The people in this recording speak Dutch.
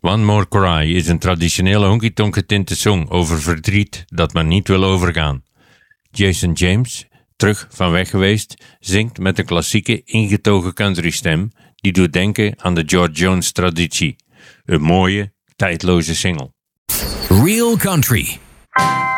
One More Cry is een traditionele honky-tonk getinte song over verdriet dat maar niet wil overgaan. Jason James, terug van weg geweest, zingt met een klassieke ingetogen countrystem die doet denken aan de George Jones traditie. Een mooie, tijdloze single. Real Country.